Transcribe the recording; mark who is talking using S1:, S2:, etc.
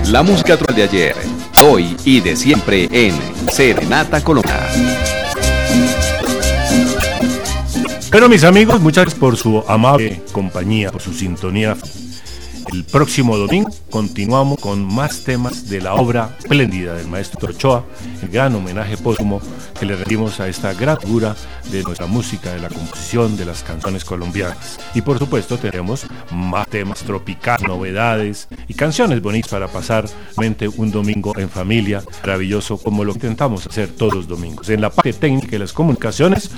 S1: La música tropical de ayer, hoy y de siempre en Serenata Colombia.
S2: Bueno, mis amigos, muchas gracias por su amable compañía, por su sintonía. El próximo domingo continuamos con más temas de la obra espléndida del maestro Ochoa, el gran homenaje póstumo que le rendimos a esta gran figura de nuestra música, de la composición, de las canciones colombianas. Y por supuesto tenemos más temas tropicales, novedades y canciones bonitas para pasar realmente un domingo en familia, maravilloso como lo intentamos hacer todos los domingos. En la parte técnica y las comunicaciones,